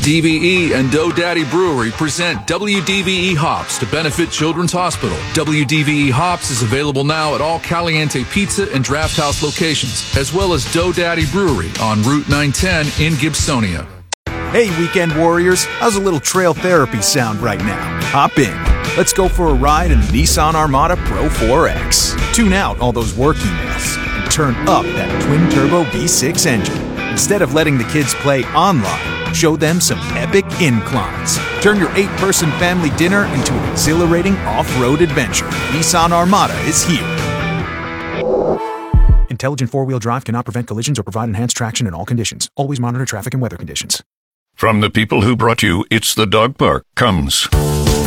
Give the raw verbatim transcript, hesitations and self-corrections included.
D V E and Dough Daddy Brewery present W D V E Hops to benefit Children's Hospital. W D V E Hops is available now at all Caliente Pizza and Draft House locations, as well as Dough Daddy Brewery on Route nine ten in Gibsonia. Hey, weekend warriors, how's a little trail therapy sound right now? Hop in. Let's go for a ride in the Nissan Armada Pro four X. Tune out all those work emails and turn up that twin-turbo V six engine. Instead of letting the kids play online, show them some epic inclines. Turn your eight-person family dinner into an exhilarating off-road adventure. Nissan Armada is here. Intelligent four-wheel drive cannot prevent collisions or provide enhanced traction in all conditions. Always monitor traffic and weather conditions. From the people who brought you It's the Dog Park comes